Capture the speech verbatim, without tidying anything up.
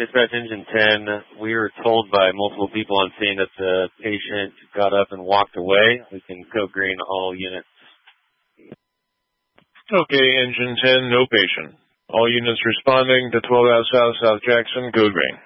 Dispatch Engine ten, we were told by multiple people on scene that the patient got up and walked away. We can code green all units. Okay, Engine ten, no patient. All units responding to twelve South South Jackson, code green.